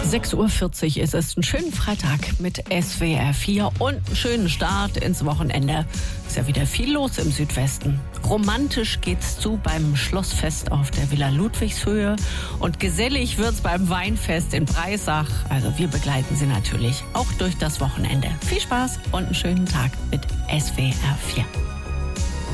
6:40 Uhr ist es. Einen schönen Freitag mit SWR 4 und einen schönen Start ins Wochenende. Ist ja wieder viel los im Südwesten. Romantisch geht's zu beim Schlossfest auf der Villa Ludwigshöhe und gesellig wird's beim Weinfest in Breisach. Also wir begleiten Sie natürlich auch durch das Wochenende. Viel Spaß und einen schönen Tag mit SWR 4.